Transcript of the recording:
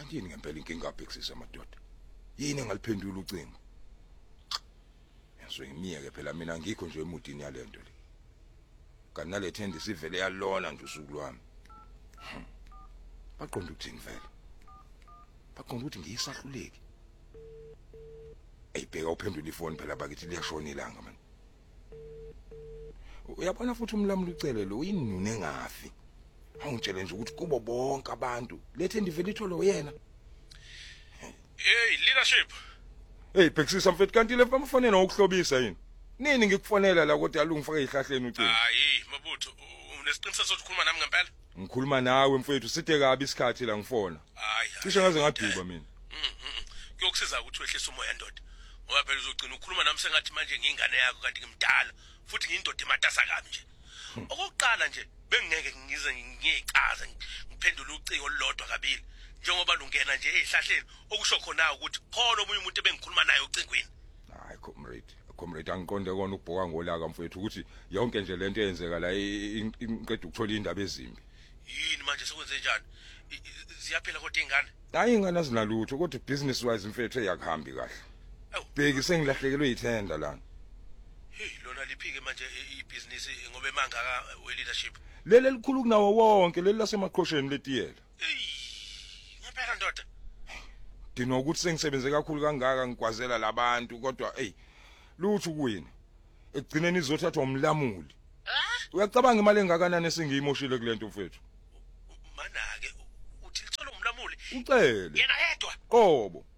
Yini ngempela inkinga abhekisisa amadoda? Yini engaliphendula ucingo? Yaso ngimiyeke phela mina ngikho nje emudini yalento le. Kanti nalethende sivele yalona nje usuku lwami. Baqonda ukuthini vele? Baqonda ukuthi ngiyisahluleki. Eyibheka uphendula ifoni phela bakithi liyashona ilanga man. Uyabona futhi umlamuli ucele lo uyinune engafi. Awungitshele nje ukuthi kubo bonke abantu lethende ivele ithole uyena. Hey leadership. Hey bhekisisa mfethu kanti le bamfonela ukuhlobisa yini? Nini ngikufonela la kodwa alungifake ihlahleni ucingo. Hayi mabutho unesiqiniseko sokukhuluma nami ngempela? Ngikhuluma nawe mfethu sithe kabi isikhathi la ngifona. Hayi. Cishe ngaze ngaduba mina. Kuyokusiza ukuthi wehlise umoya ndoda. Ngoba phela uzogcina ukhuluma nami sengathi manje ngiyingane yakho kanti ngimdala futhi ngiyindoda ematasa kabi nje. Okokuqala nje bengingeke ngize ngiyichaza ngiphendule uciko olulodwa kabili njengoba lungena nje ezihlahleni okusho khona ukuthi khona omunye umuntu ebengikhuluma naye ucingweni. Hayi comrade angiqonde kona ukubhoka ngolaka mfethu ukuthi yonke nje lento eyenzeka la inqeda ukuthola indaba ezimbi. Yini manje sekwenze njani? Ziyaphela kodwa ingane? Hayi ingane azinalutho kodwa business wise mfethu eyakuhambi kahle. Bheki sengilahlekelwe yithenda lana. Hey lona liphike manje ibusiness ngoba emangaka we leadership. Lele likhulu kunawo wonke leli lasemaqhosheni letiyela. Hey ngempela ndoda. Dino ukuthi sengisebenze kakhulu kangaka ngigwazela labantu kodwa hey lutho kuwini. Egcineni izothathwa umlamuli. Uyacabanga imali engakanani esingiyimoshile kulento mfethu? Mana ke uthi lithola umlamuli. Ucele. Yena yedwa. Qobo.